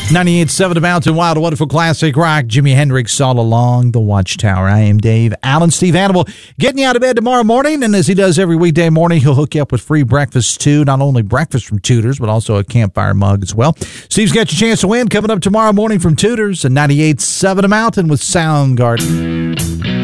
98.7 The Mountain Wild, a wonderful classic rock. Jimi Hendrix all along the Watchtower. I am Dave Allen. Steve Hannibal getting you out of bed tomorrow morning, and as he does every weekday morning, he'll hook you up with free breakfast too. Not only breakfast from Tudors, but also a campfire mug as well. Steve's got your chance to win coming up tomorrow morning from Tudors and 98.7 The Mountain with Soundgarden.